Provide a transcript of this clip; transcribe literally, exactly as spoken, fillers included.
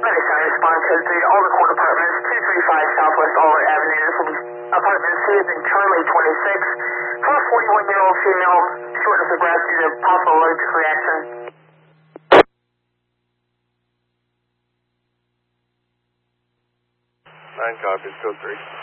Medicine respond code three, all the court apartments, two three five Southwest Allred Avenue. This will be apartment C in Charlie twenty-six. For a forty-one-year-old female, shortness of breath due to possible allergic reaction. Nine copies, code three.